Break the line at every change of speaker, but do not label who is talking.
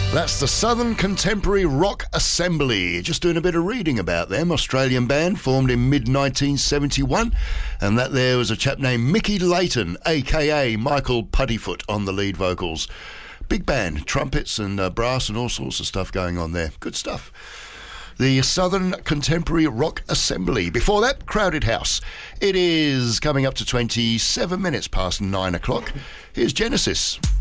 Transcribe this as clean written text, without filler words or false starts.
That's the Southern Contemporary Rock Assembly. Just doing a bit of reading about them. Australian band formed in mid-1971. And that there was a chap named Mickey Layton, a.k.a. Michael Puddifoot, on the lead vocals. Big band, trumpets and brass and all sorts of stuff going on there. Good stuff. The Southern Contemporary Rock Assembly. Before that, Crowded House. It is coming up to 27 minutes past 9 o'clock. Here's Genesis.